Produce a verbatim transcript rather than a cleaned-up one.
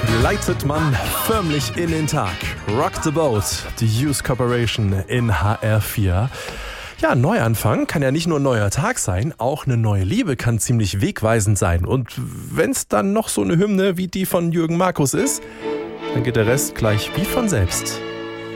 leitet man förmlich in den Tag. Rock the Boat, die Hughes Corporation in H R vier. Ja, Neuanfang kann ja nicht nur ein neuer Tag sein, auch eine neue Liebe kann ziemlich wegweisend sein. Und wenn es dann noch so eine Hymne wie die von Jürgen Markus ist, dann geht der Rest gleich wie von selbst.